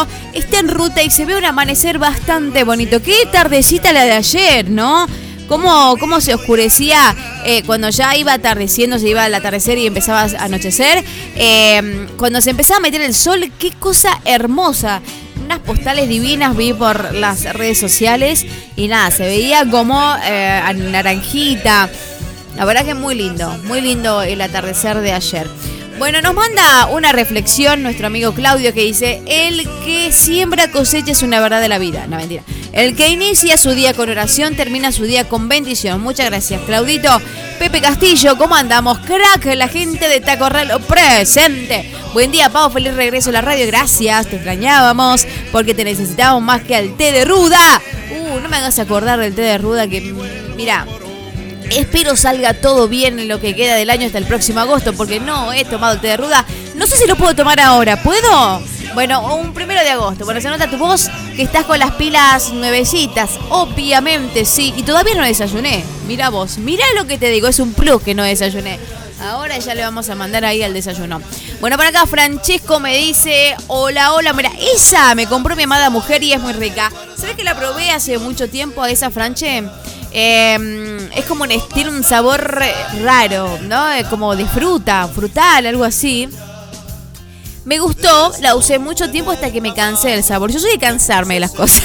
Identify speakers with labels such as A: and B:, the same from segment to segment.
A: Claudio está en ruta y se ve un amanecer bastante bonito. Qué tardecita la de ayer, ¿no? Cómo se oscurecía cuando ya iba atardeciendo, se iba al atardecer y empezaba a anochecer. Cuando se empezaba a meter el sol, qué cosa hermosa. Unas postales divinas vi por las redes sociales y nada, se veía como naranjita. La verdad que muy lindo el atardecer de ayer. Bueno, nos manda una reflexión nuestro amigo Claudio que dice: el que siembra cosecha es una verdad de la vida. No, mentira. El que inicia su día con oración termina su día con bendición. Muchas gracias, Claudito. Pepe Castillo, ¿cómo andamos? Crack, la gente de Tacorralo presente. Buen día, Pau, feliz regreso a la radio. Gracias, te extrañábamos porque te necesitábamos más que al té de ruda. No me hagas acordar del té de ruda que, mira, espero salga todo bien en lo que queda del año hasta el próximo agosto, porque no he tomado el té de ruda. No sé si lo puedo tomar ahora, ¿puedo? Bueno, un 1 de agosto. Bueno, se nota tu voz que estás con las pilas nuevecitas. Obviamente, sí. Y todavía no desayuné. Mira vos, mira lo que te digo. Es un plus que no desayuné. Ahora ya le vamos a mandar ahí al desayuno. Bueno, por acá Francesco me dice: hola, mira, esa me compró mi amada mujer y es muy rica. ¿Sabes que la probé hace mucho tiempo a esa Franche? Es como tiene un sabor raro, ¿no? Como de frutal, algo así. Me gustó, la usé mucho tiempo hasta que me cansé del sabor. Yo soy de cansarme de las cosas.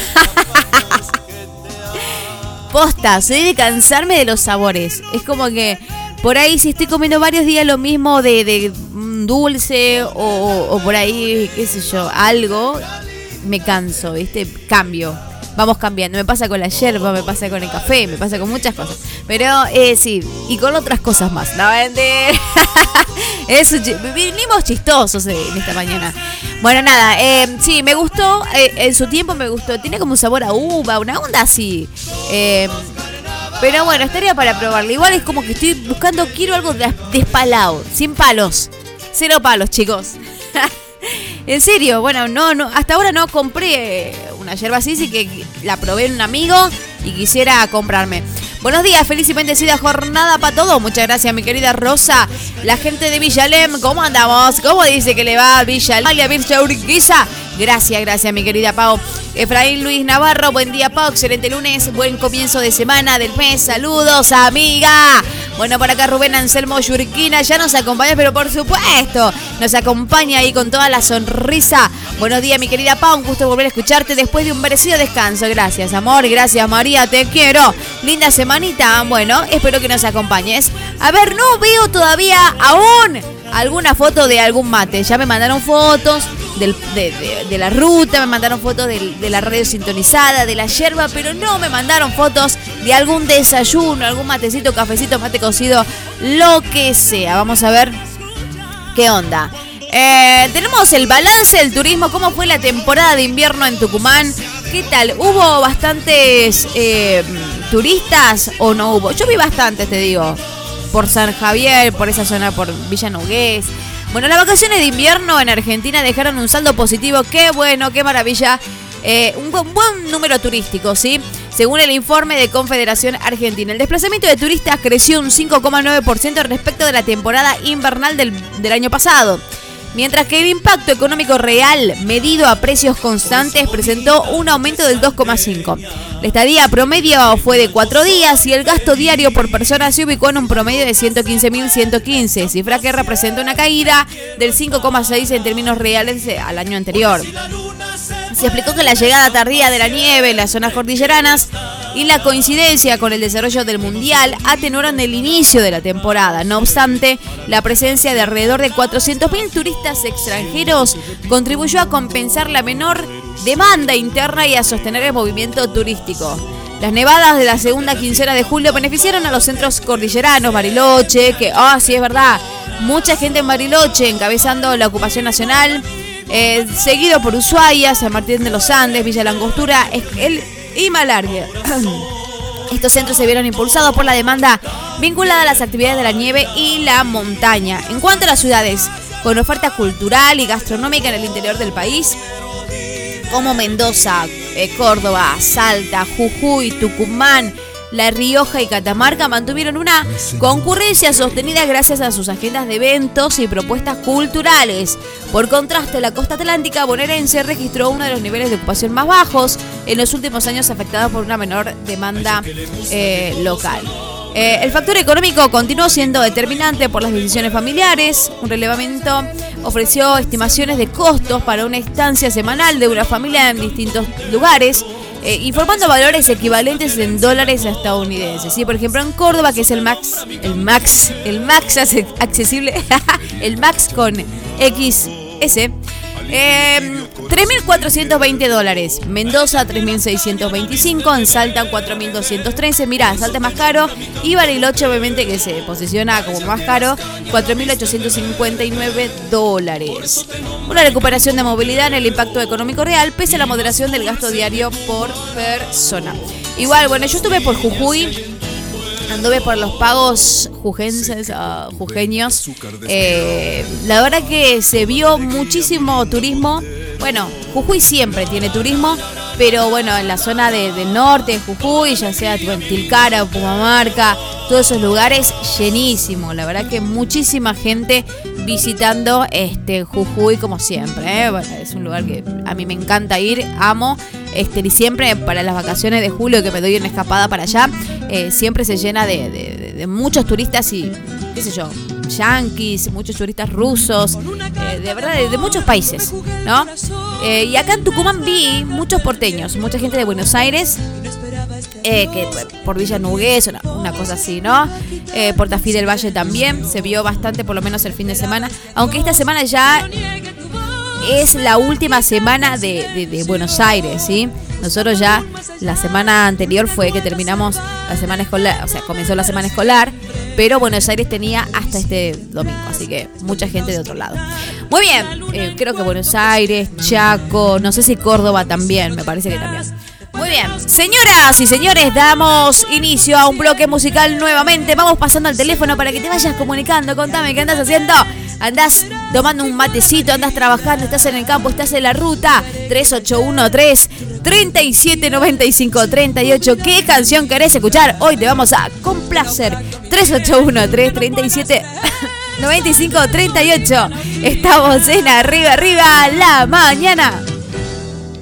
A: Posta, soy de cansarme de los sabores. Es como que por ahí si estoy comiendo varios días lo mismo de dulce o por ahí, qué sé yo, algo, me canso, ¿viste? Cambio. Vamos cambiando. Me pasa con la yerba, me pasa con el café, me pasa con muchas cosas. Pero sí, y con otras cosas más. No vender. Eso, vinimos chistosos en esta mañana. Bueno, nada, sí, me gustó. En su tiempo me gustó. Tiene como un sabor a uva, una onda así. Pero bueno, estaría para probarlo. Igual es como que estoy buscando, quiero algo despalado, sin palos. 0 palos, chicos. En serio, bueno, no, hasta ahora no compré una yerba así, sí que la probé en un amigo y quisiera comprarme. Buenos días, feliz y bendecida jornada para todos. Muchas gracias, mi querida Rosa. La gente de Villalem, ¿cómo andamos? ¿Cómo dice que le va a Villalem? Vircha Urquiza. Gracias, mi querida Pau. Efraín Luis Navarro, buen día, Pau. Excelente lunes, buen comienzo de semana del mes. Saludos, amiga. Bueno, por acá Rubén Anselmo Yurquina ya nos acompaña, pero por supuesto, nos acompaña ahí con toda la sonrisa. Buenos días, mi querida Pau. Un gusto volver a escucharte después de un merecido descanso. Gracias, amor. Gracias, María. Te quiero. Linda semanita. Bueno, espero que nos acompañes. A ver, no veo todavía aún alguna foto de algún mate. Ya me mandaron fotos de la ruta, me mandaron fotos de la radio sintonizada, de la yerba, pero no me mandaron fotos de algún desayuno, algún matecito, cafecito, mate cocido, lo que sea. Vamos a ver qué onda. Tenemos el balance del turismo. ¿Cómo fue la temporada de invierno en Tucumán? ¿Qué tal? ¿Hubo bastantes turistas o no hubo? Yo vi bastantes, te digo, por San Javier, por esa zona, por Villa Nogués. Bueno, las vacaciones de invierno en Argentina dejaron un saldo positivo. Qué bueno, qué maravilla. Un buen número turístico, ¿sí? Según el informe de Confederación Argentina, el desplazamiento de turistas creció un 5,9% respecto de la temporada invernal del año pasado. Mientras que el impacto económico real, medido a precios constantes, presentó un aumento del 2,5%. La estadía promedio fue de 4 días y el gasto diario por persona se ubicó en un promedio de 115.115, cifra que representa una caída del 5,6% en términos reales al año anterior. Se explicó que la llegada tardía de la nieve en las zonas cordilleranas y la coincidencia con el desarrollo del Mundial atenoran el inicio de la temporada. No obstante, la presencia de alrededor de 400.000 turistas extranjeros contribuyó a compensar la menor demanda interna y a sostener el movimiento turístico. Las nevadas de la segunda quincena de julio beneficiaron a los centros cordilleranos, Bariloche, que, sí es verdad, mucha gente en Bariloche encabezando la ocupación nacional, seguido por Ushuaia, San Martín de los Andes, Villa Langostura y Malargüe. Estos centros se vieron impulsados por la demanda vinculada a las actividades de la nieve y la montaña. En cuanto a las ciudades con oferta cultural y gastronómica en el interior del país, como Mendoza, Córdoba, Salta, Jujuy, Tucumán, La Rioja y Catamarca mantuvieron una concurrencia sostenida gracias a sus agendas de eventos y propuestas culturales. Por contraste, la costa atlántica bonaerense registró uno de los niveles de ocupación más bajos en los últimos años, afectados por una menor demanda local. El factor económico continuó siendo determinante por las decisiones familiares. Un relevamiento ofreció estimaciones de costos para una estancia semanal de una familia en distintos lugares, informando valores equivalentes en dólares estadounidenses. ¿Sí? Por ejemplo, en Córdoba, que es el max accesible, el max con XS, $3.420. Mendoza, $3.625. En Salta, $4.213. Mirá, Salta es más caro. Y Bariloche, obviamente, que se posiciona como más caro, $4.859. Una recuperación de movilidad en el impacto económico real, pese a la moderación del gasto diario por persona. Igual, bueno, yo estuve por Jujuy. Anduve por los pagos jujeños. La verdad que se vio muchísimo turismo. Bueno, Jujuy siempre tiene turismo, pero bueno, en la zona del norte de Jujuy, ya sea en Tilcara o Pumamarca, todos esos lugares llenísimos. La verdad que muchísima gente visitando Jujuy como siempre. Bueno, es un lugar que a mí me encanta ir, amo. Y siempre para las vacaciones de julio que me doy una escapada para allá, siempre se llena de muchos turistas y, qué sé yo, yanquis, muchos turistas rusos, de verdad, de muchos países, ¿no? Y acá en Tucumán vi muchos porteños, mucha gente de Buenos Aires, que por Villa Nugués, una cosa así, ¿no? Por Tafí del Valle también, se vio bastante, por lo menos el fin de semana, aunque esta semana ya es la última semana de Buenos Aires, ¿sí? Nosotros ya la semana anterior fue que terminamos la semana escolar, o sea, comenzó la semana escolar, pero Buenos Aires tenía hasta este domingo, así que mucha gente de otro lado. Muy bien, creo que Buenos Aires, Chaco, no sé si Córdoba también, me parece que también. Muy bien, señoras y señores, damos inicio a un bloque musical nuevamente. Vamos pasando al teléfono para que te vayas comunicando. Contame qué andas haciendo. Andás tomando un matecito, andás trabajando, estás en el campo, estás en la ruta. 3813-3795-38. ¿Qué canción querés escuchar? Hoy te vamos a complacer. 3813-3795-38. Estamos en Arriba la Mañana.